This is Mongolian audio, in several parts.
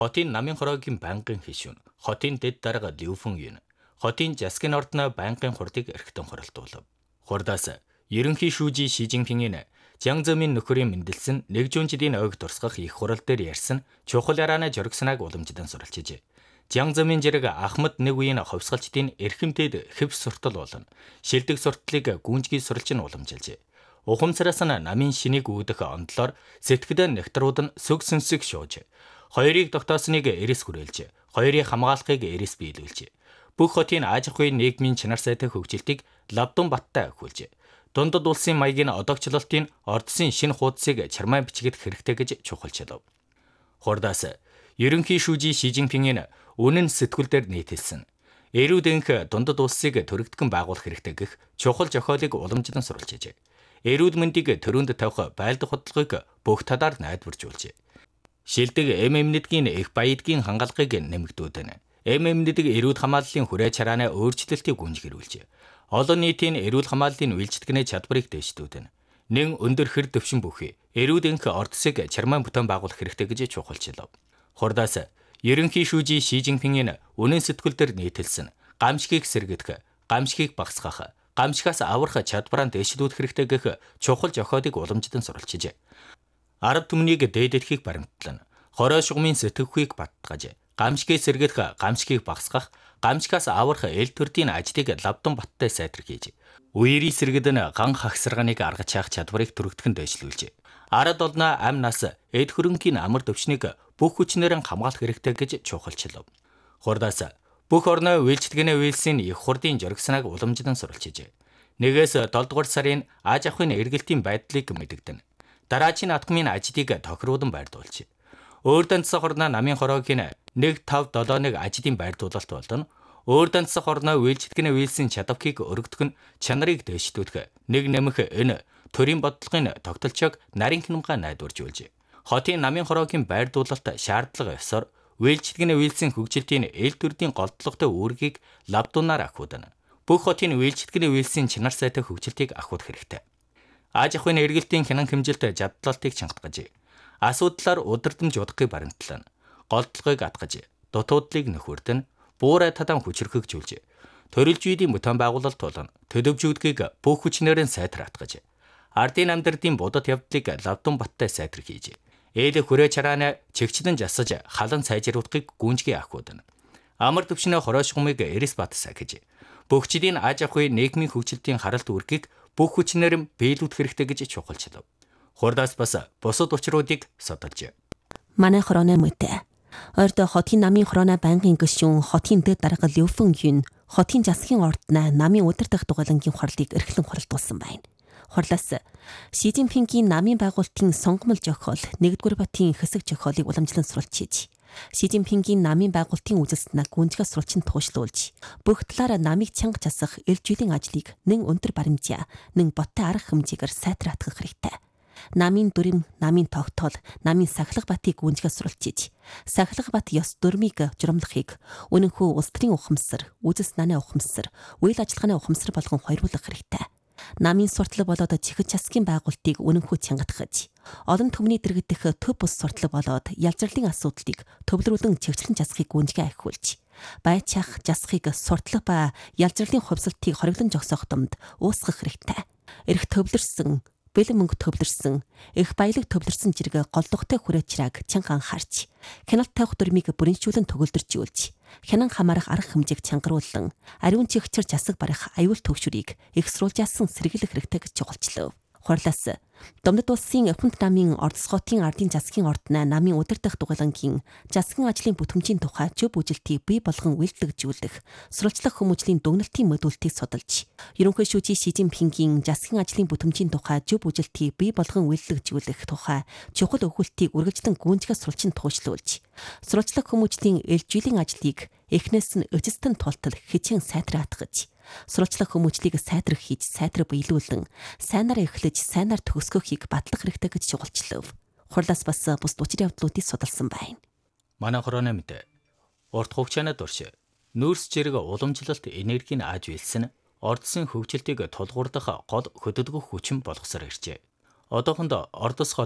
Хотын намын хороогийн байнгын хишүүн, хотын дэд дарга Ливүн Юн, хотын засгийн ордны байнгын хурдыг эрхтэн хоролдуулав. Хурдаас ерөнхий шүүжи Ши Жинпингийн Жан Зэмийн нөхөрийн мэндэлсэн нэг жүүнжидийн ойг дурсгах их хурал дээр ярьсан чухал ярианы жоргснаг уламждан суралцжээ. Жан Зэмийн зэрэг Ахмад нэг үеийн ховсгалчдын эрхэмтэд хэв суртал болон шилдэг сурталыг гүнжгий суралж нь уламжилжээ. Ухамсараас нь намын шинийг үүдэх ондлоор сэтгэлдээ нэгтрүүд нь сүг сүнсэг шууж, хоёрыг тогтоосныг эрс хүрээлж, хоёрыг хамгаалахыг эрс биелүүлж, бүх хотын аж ахуйн нийгмийн чанар сайтай хөгжилтийг Лавдун баттай ахиулж, дундад улсын маягийн одоогчлолтын ордсын шинэ хуудсыг чармай бичгэд хэрэгтэй гэж чухалчлав. Хурдаас ерөнхий шүүжи Ши Жинпингийн үнэн сэтгүүлдээр нийтэлсэн эрүүдэнх дундад улсыг төрөгдгөн байгуулах хэрэгтэй гэх чухал зохиолыг уламжлан сурвалжжээ. Эрүүд мэндийг төрөнд тавих байлдах хөдөлгөөг бүх талаар найдваржуулжээ. Шилдэг ММН-ийн их баядгийн хангалагыг нэмэгдүүлэн ММН-ийг эрүүд хамгааллын хүрээ чарааны өөрчлөлтийг гүнжгэрүүлж, олон нийтийн эрүүл хамгааллын үйлчлэгний чадварыг дэвшдүүлэн нэн өндөр хэр төвшин бүхий эрүүдэнх ордсыг чармай бүтээн байгуулах хэрэгтэй гэж чухалчлав. Хурдаас ерөнхий шүүжи Ши Жинпингийн үнэн сэтгүүлдэр нийтэлсэн гамшигыг сэргэх, гамшигыг багасгах, гамшигаас аврах чадвараа дэвшүүлэх хэрэгтэй гэх чухал зохиолыг уламжлан суралцжээ. Арab түмнийг дээдэтгэхийг баримтлан, хорой шугамын сэтгэхүйг баттгаж, гамшигыг сэргэх, гамшигыг багасгах, гамшигаас аврах эл төрдийн ажлыг Лавдун баттай сайдруулж, үерийн сэргэдэн ган хагсарганыг аргаж хаах чадварыг төрөгдгөн дэвшлүүлж, арад олно ам нас эд хөрөнгийн амар төвчнийг бүх хүчнээр хамгаалах хэрэгтэй гэж чухалчлав. Хурдаас бүх орны үйлчлэгээний үйлсийн их хурдын жоргснаг уламжлан суралцжээ. 1-7 дугаар сарын аж ахуйн эргэлтийн байдлыг мэдэгдэн. Дараачийн атгмын ажлыг тохируулан байрдуулж, өөр данцсах орны намын хороогийн 1-5-7-ыг ажлын байрдуулалт болон өөр данцсах орны үйлчлэгээний үйлсийн чадварыг өргөдөх нь чанарыг дэвшүүлэх, нэг нэмэх энэ төрийн бодлогын тогтолцоог нарийн хянамга найдваржуулж, хотын намын хороогийн байрдуулалт шаардлага ёсоор үйлчлэгээний үйлсийн хөгжилтийн эл төрдийн голдлоготой үүргийг Лавдунаар ахиудан, бүх хотын үйлчлэгээний үйлсийн чанар сайтай хөгжилтийг ахиулах хэрэгтэй. Аж ахуйн эргэлтийн хянан хэмжилт задлалтыг чангатгаж, асуудлаар удирдамж удахыг баримтлан, голдлогыг атгаж, дутуудлыг нөхөрдөн, буурай тадан хүчрхэгжүүлж, төрөлжүйдийн бүтээн байгуулалт болон төлөвжүүдгийг бүх хүчнээр сайтар атгаж, ардын амьдралын будад явдлыг Лавдун баттай сайтар хийж, эл хүрээ чарааны чигчлэн засаж халан сайжруулахыг гүнжгий ахиудан, амар төвшний хорой шугамыг эрс батсаа гэж, бүх жилийн аж ахуй нийгмийн хөгжилтийн харалт үүргийг бүх хүчнээр биелүүлэх хэрэгтэй гэж чухалчлав. Хурдаас бас бусад учруудыг судалж. Манай хорооны мөтэ. Ойрдоо хотын намын хорооны байнгын гишүүн хотын дэд дарга Ливүн Юн хотын засгийн ордны намын удирдах дугуулангийн хурлыг эрхлэн хоролдуулсан байна. Хурлаас Ши Жинпингийн намын байгуулалтын сонгомол зохиол 1-р батын хэсэг зохиолыг уламжлан суралцжээ. Ши Жинпингийн намын байгуулалтын үзэлснээ гүнзгий суралцсан туушлуулж, бүх талаараа намыг чанга засах эл жилийн ажлыг нэн өндөр баримжаа, нэн боттой арга хэмжээгээр сайтар атгах хэрэгтэй. Намын дүрэм, намын тогтоол, намын сахилга батыг гүнзгий суралцж, сахилга бат ёс дүрмийг журамлахыг үнэнхүү улс төрийн ухамсар, үзэл санааны ухамсар, үйл ажиллагааны ухамсар болгон хоёруулах хэрэгтэй. Намын суртлаг болоод чихэж засгийн байгуултыг үнэнхүү чангатгаж, олон түмний дэргэдэх төв бус суртлаг болоод ялзарлын асуудлыг төвлөрүүлэн чигчлэн засахыг гүнзгий ахиулж, байцаах засахыг суртлаг ба ялзарлын хувьсалтыг хориглон зогсоох тумд уусгах хэрэгтэй. Эрх төвлөрсөн, бэлэн мөнгө төвлөрсөн, их баялаг төвлөрсөн зэрэг голдогтой хүрээчраг чанга анхаарч, хяналт тавих дүрмийг бүрэншүүлэн төгөлдөржүүлж, хянан хамаарах арга хэмжээг чангаруулан, ариун чигчэр засаг барих аюул төвшөрийг их сурвалжаасан сэргийлэх хэрэгтэй гэж чухалчлав. Хурлаас Дундад улсын Эпэнт намын Ордосготын ардын засгийн ордны намын удирдах дугуулангийн засгийн ажлын бүтэмжийн тухай зөв үжилтийг бий болгон үйлдвэрлэж, сурвалжлах хүмүүжлийн дүгнэлтийн модултыг судалж, ерөнхий шүүжи Ши Жинпингийн засгийн ажлын бүтэмжийн тухай зөв үжилтийг бий болгон үйлдвэрлэх тухай чухал өгүүлтийг үргэлжлэн гүнзгий сурвалжин туушлуулж, сурвалжлах хүмүүжлийн эл жилийн ажлыг эхнээс нь эцэстэн тултал хичээн сайтар атгаж, сурвалжлах хүмүүжлийг сайтар хийж, сайтар биелүүлэн, сайнаар эхлэж, сайнаар төгсгөхийг батлах хэрэгтэй гэж чухалчлав. Хурлаас бас бус учир явдлуудыг судалсан байна. Манай хорооны мэдээ. Урт хугацааны турш нөөц зэрэг уламжлалт энергийн ааж үйлсэн ордсын хөгжилтийг тулгуурдах гол хөдөлгөх хүчин болгосоор иржээ. Одоохонд Ордос хот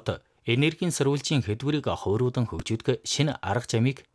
энергийн сөрүүлжийн хөдвөрийг хувирудан хөгжүүлэх шинэ арга замыг